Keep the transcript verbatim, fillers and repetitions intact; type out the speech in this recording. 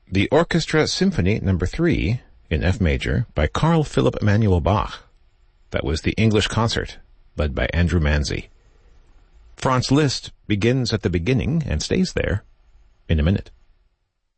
The Orchestra Symphony Number three in F major by Carl Philipp Emanuel Bach. That was the English Concert, led by Andrew Manzi. Franz Liszt begins at the beginning and stays there in a minute.